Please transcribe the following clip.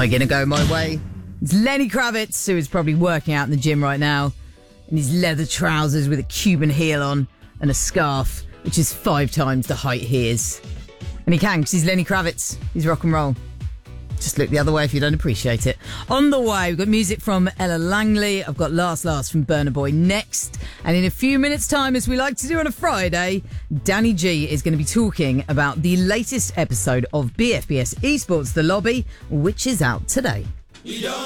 I gonna go my way? It's Lenny Kravitz, who is probably working out in the gym right now, in his leather trousers with a Cuban heel on and a scarf, which is 5 times the height he is. And he can, because he's Lenny Kravitz. He's rock and roll. Just look the other way if you don't appreciate it. On the way, we've got music from Ella Langley. I've got Last from Burna Boy next. And in a few minutes' time, as we like to do on a Friday, Danny G is going to be talking about the latest episode of BFBS Esports The Lobby, which is out today.